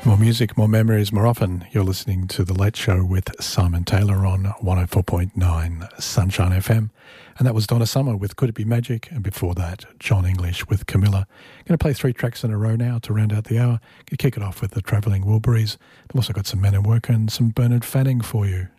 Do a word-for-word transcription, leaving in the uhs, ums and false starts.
More music, more memories, more often. You're listening to The Late Show with Simon Taylor on one oh four point nine Sunshine F M. And that was Donna Summer with Could It Be Magic? And before that, John English with Camilla. Going to play three tracks in a row now to round out the hour. Going to kick it off with the Travelling Wilburys. I've also got some Men and Work and some Bernard Fanning for you.